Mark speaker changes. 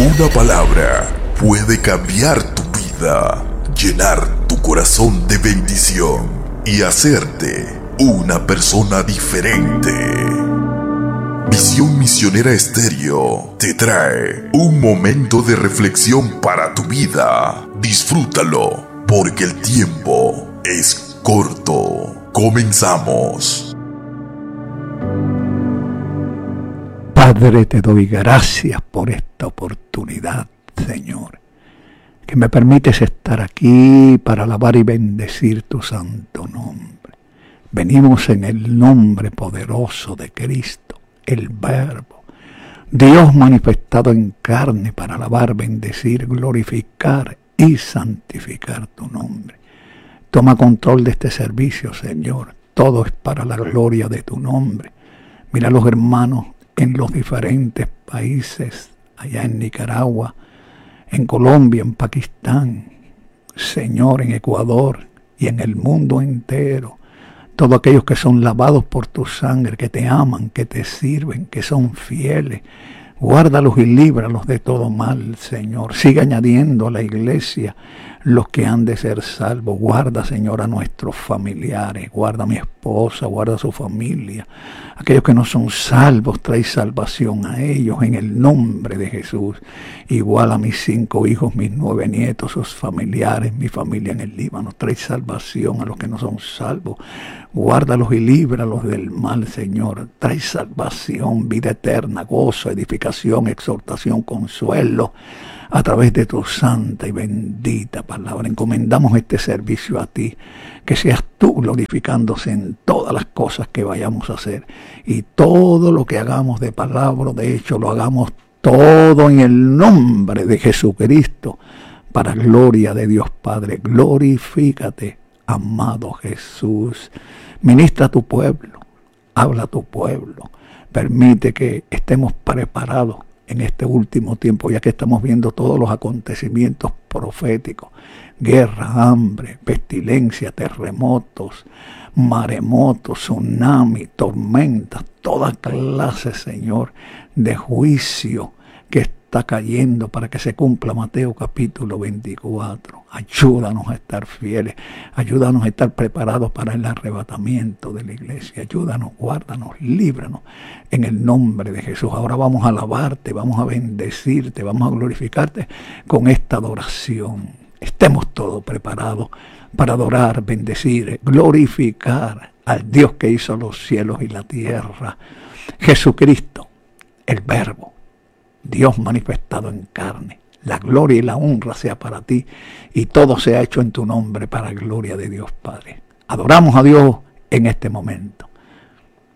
Speaker 1: Una palabra puede cambiar tu vida, llenar tu corazón de bendición y hacerte una persona diferente. Visión Misionera Estéreo te trae un momento de reflexión para tu vida. Disfrútalo, porque el tiempo es corto. Comenzamos.
Speaker 2: Padre, te doy gracias por esta oportunidad, Señor, que me permites estar aquí para alabar y bendecir tu santo nombre. Venimos en el nombre poderoso de Cristo, el Verbo, Dios manifestado en carne, para alabar, bendecir, glorificar y santificar tu nombre. Toma control de este servicio, Señor. Todo es para la gloria de tu nombre. Mira a los hermanos en los diferentes países, allá en Nicaragua, en Colombia, en Pakistán, Señor, en Ecuador y en el mundo entero. Todos aquellos que son lavados por tu sangre, que te aman, que te sirven, que son fieles. Guárdalos y líbralos de todo mal, Señor. Sigue añadiendo a la iglesia los que han de ser salvos. Guarda, Señor, a nuestros familiares. Guarda a mi esposa, guarda a su familia. Aquellos que no son salvos, trae salvación a ellos en el nombre de Jesús. Igual a mis 5 hijos, mis 9 nietos, sus familiares, mi familia en el Líbano. Trae salvación a los que no son salvos. Guárdalos y líbralos del mal, Señor. Trae salvación, vida eterna, gozo, edificación, exhortación, consuelo, a través de tu santa y bendita palabra. Encomendamos este servicio a ti, que seas tú glorificándose en todas las cosas que vayamos a hacer, y todo lo que hagamos de palabra o de hecho, lo hagamos todo en el nombre de Jesucristo, para gloria de Dios Padre. Glorifícate, amado Jesús. Ministra a tu pueblo, habla a tu pueblo, permite que estemos preparados en este último tiempo, ya que estamos viendo todos los acontecimientos proféticos: guerra, hambre, pestilencia, terremotos, maremotos, tsunami, tormentas, toda clase, Señor, de juicio que está cayendo para que se cumpla Mateo capítulo 24. Ayúdanos a estar fieles, ayúdanos a estar preparados para el arrebatamiento de la iglesia. Ayúdanos, guárdanos, líbranos en el nombre de Jesús. Ahora vamos a alabarte, vamos a bendecirte, vamos a glorificarte con esta adoración. Estemos todos preparados para adorar, bendecir, glorificar al Dios que hizo los cielos y la tierra, Jesucristo, el Verbo, Dios manifestado en carne. La gloria y la honra sea para ti, y todo sea hecho en tu nombre, para gloria de Dios Padre. Adoramos a Dios en este momento.